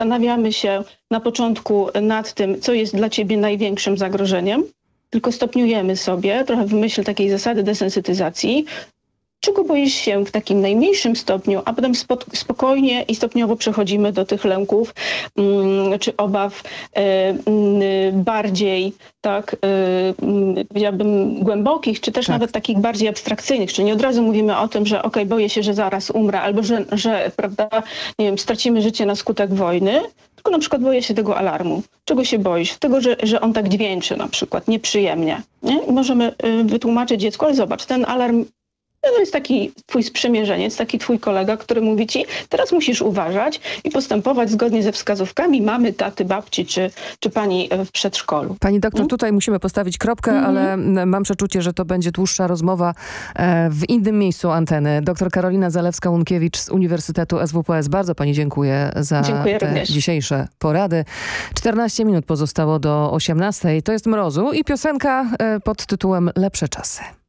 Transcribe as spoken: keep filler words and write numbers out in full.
zastanawiamy się na początku nad tym, co jest dla ciebie największym zagrożeniem, tylko stopniujemy sobie, trochę w myśl takiej zasady desensytyzacji, czego boisz się w takim najmniejszym stopniu, a potem spo, spokojnie i stopniowo przechodzimy do tych lęków mm, czy obaw e, mm, bardziej, tak, e, powiedziałabym głębokich, czy też Tak. nawet takich bardziej abstrakcyjnych. Czyli nie od razu mówimy o tym, że okej, boję się, że zaraz umrę, albo że, że prawda, nie wiem, stracimy życie na skutek wojny, tylko na przykład boję się tego alarmu. Czego się boisz? Tego, że, że on tak dźwięczy na przykład, nieprzyjemnie. Nie? I możemy y, wytłumaczyć dziecku, ale zobacz, ten alarm to jest taki twój sprzymierzeniec, taki twój kolega, który mówi ci, teraz musisz uważać i postępować zgodnie ze wskazówkami mamy, taty, babci czy, czy pani w przedszkolu. Pani doktor, Hmm? tutaj musimy postawić kropkę, Mhm. ale mam przeczucie, że to będzie dłuższa rozmowa e, w innym miejscu anteny. Doktor Karolina Zalewska-Łunkiewicz z Uniwersytetu S W P S. Bardzo pani dziękuję za Dziękuję te również. dzisiejsze porady. czternaście minut pozostało do osiemnastej. To jest Mrozu i piosenka e, pod tytułem Lepsze czasy.